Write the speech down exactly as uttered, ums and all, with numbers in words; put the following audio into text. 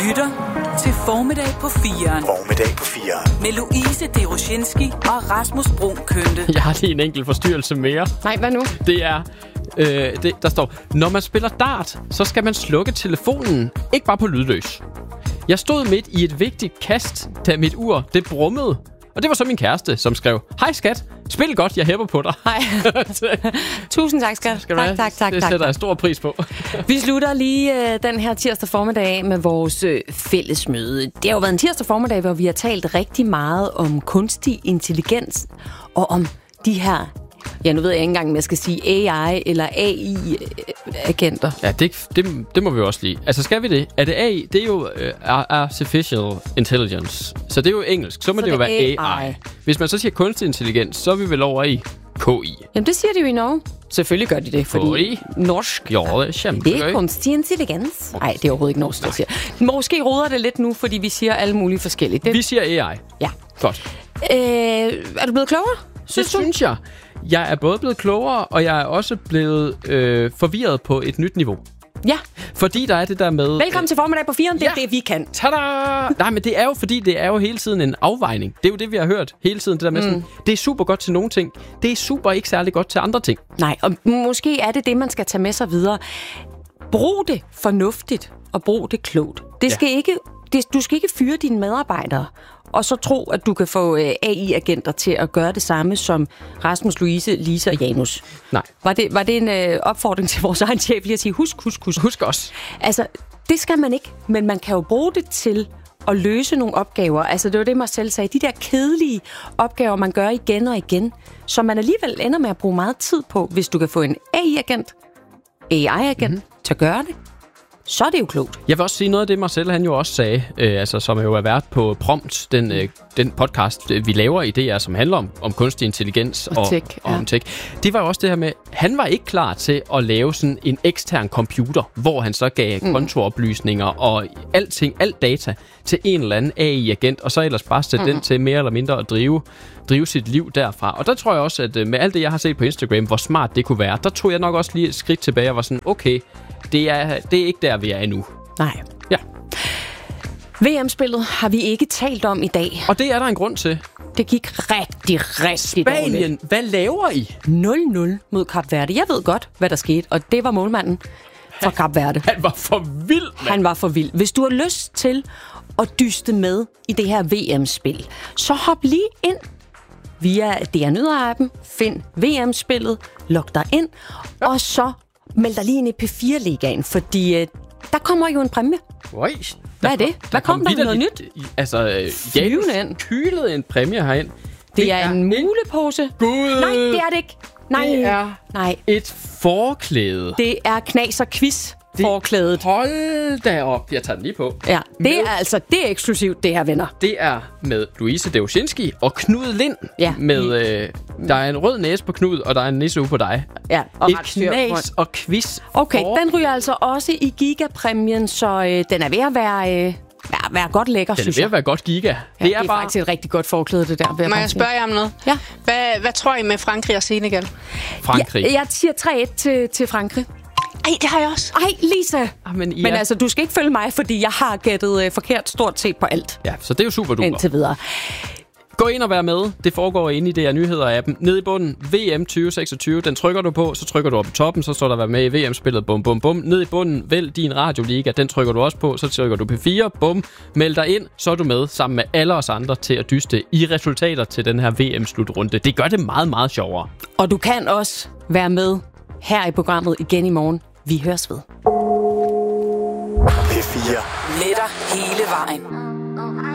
lytter til Formiddag på firen. Formiddag på firen. Med Louise Deroshinski og Rasmus Brun Kønte. Jeg har lige en enkelt forstyrrelse mere. Nej, hvad nu? Det er, øh, det, der står, når man spiller dart, så skal man slukke telefonen, ikke bare på lydløs. Jeg stod midt i et vigtigt kast, da mit ur, det brummede. Og det var så min kæreste, som skrev, hej skat, spil godt, jeg hæpper på dig. Hej. Tusind tak, skat. Skal tak, tak, tak, det tak, sætter tak. jeg stor pris på. Vi slutter lige øh, den her tirsdag formiddag med vores øh, fællesmøde. Det har jo været en tirsdag formiddag, hvor vi har talt rigtig meget om kunstig intelligens og om de her, ja, nu ved jeg ikke engang, om jeg skal sige A I eller A I-agenter. Ja, det, det, det må vi også lige. Altså, skal vi det? Er det A I? Det er jo uh, Artificial Intelligence. Så det er jo engelsk. Så må så det, det jo være A I. A I. Hvis man så siger kunstig intelligens, så er vi vel over i K I. Jamen, det siger de jo i Norge. Selvfølgelig gør de det, fordi K I? norsk. Jo, det er kæmpe. Det er kunstig intelligens. Nej, det er overhovedet ikke norsk, der siger. Måske roder det lidt nu, fordi vi siger alle mulige forskellige. Det... Vi siger A I. Ja. Godt. Øh, er du blevet klogere? Synes det du? Synes jeg. Jeg er både blevet klogere, og jeg er også blevet øh, forvirret på et nyt niveau. Ja. Fordi der er det der med... Velkommen øh, til Formiddag på firen. Det er ja. det, vi kan. Tada! Nej, men det er jo fordi, det er jo hele tiden en afvejning. Det er jo det, vi har hørt hele tiden. Det der med mm. sådan, det er super godt til nogle ting. Det er super ikke særlig godt til andre ting. Nej, og måske er det det, man skal tage med sig videre. Brug det fornuftigt, og brug det klogt. Det skal ja. ikke, det, du skal ikke fyre dine medarbejdere, og så tro, at du kan få øh, A I-agenter til at gøre det samme som Rasmus, Louise, Lise og Janus. Nej. Var det, var det en øh, opfordring til vores egen chef lige at sige, husk, husk, husk. Husk os. Altså, det skal man ikke, men man kan jo bruge det til at løse nogle opgaver. Altså, det var det, Marcel sagde. De der kedelige opgaver, man gør igen og igen, som man alligevel ender med at bruge meget tid på, hvis du kan få en A I-agent, A I-agent mm-hmm. til at gøre det. Så er det jo klogt. Jeg vil også sige noget af det, Marcel han jo også sagde, øh, altså, som jo er vært på Prompt, den, øh, den podcast, vi laver i D R, som handler om, om kunstig intelligens og, og, tech, og ja. om tech. Det var jo også det her med, han var ikke klar til at lave sådan en ekstern computer, hvor han så gav mm. kontooplysninger og alting, alt data til en eller anden A I-agent, og så ellers bare sætte mm. den til mere eller mindre at drive, drive sit liv derfra. Og der tror jeg også, at med alt det, jeg har set på Instagram, hvor smart det kunne være, der tog jeg nok også lige et skridt tilbage og var sådan, okay, det er, det er ikke der, vi er endnu. Nej. Ja. V M-spillet har vi ikke talt om i dag. Og det er der en grund til. Det gik rigtig, rigtig dårligt. Spanien, hvad laver I? nul nul mod Kap Verde. Jeg ved godt, hvad der skete, og det var målmanden fra Kap Verde. Han var for vild, mand. Han var for vild. Hvis du har lyst til at dyste med i det her V M-spil, så hop lige ind via D R Nyheder-appen, find V M-spillet, log dig ind, ja. og så meld dig lige ind i P fire Ligaen, fordi øh, der kommer jo en præmie. Oj, hvad er det? Hvad der kom, kom der? Noget nyt? Altså, Janus kylede en præmie herind. Det, det er, er en mulepose. Gud! Nej, det er det ikke. Nej, det er nej. et forklæde. Det er knas og quiz. Forklædet. Hold da op. Jeg tager den lige på. Ja, det med, er altså det er eksklusivt, det her, venner. Det er med Louise Deroshinski og Knud Lind. Ja. Med, øh, der er en rød næse på Knud, og der er en nisseuge på dig. Ja, og et knas og quiz. Okay, for... den ryger altså også i gigapræmien, så øh, den er ved at være... Øh, være, være godt lækker, den synes jeg. Den er ved at være godt giga. Ja, det, det er, er bare... faktisk et rigtig godt forklæde, det der. Må jeg spørge jer om noget? Ja. Hvad, hvad tror I med Frankrig og Senegal? Frankrig. Ja, jeg siger tre et til, til Frankrig. Ej, det har jeg også. Ej, Lisa. Ah, men, ja. men altså, du skal ikke følge mig, fordi jeg har gættet øh, forkert stort set på alt. Ja, så det er jo super duper. Indtil videre. Gå ind og vær med. Det foregår inde i D R Nyheder-appen. Nede i bunden, V M tyve seksogtyve. Den trykker du på, så trykker du op i toppen, så står der vær med i V M-spillet. Bum, bum, bum. Nede i bunden, vælg din radioliga. Den trykker du også på, så trykker du P fire. Bum. Meld dig ind, så er du med sammen med alle os andre til at dyste i resultater til den her V M-slutrunde. Det gør det meget, meget sjovere. Og du kan også være med her i programmet igen i morgen. Vi høres ved. P fire. Med dig hele vejen.